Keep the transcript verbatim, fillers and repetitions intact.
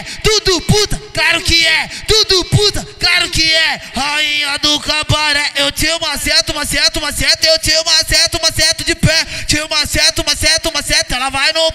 tudo puta, claro que é, tudo puta, claro que é. Rainha do cabaré, eu te maceto, maceto, maceto, eu